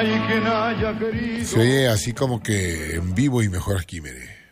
hay quien haya querido. Se oye así como que en vivo y mejor aquí, mire.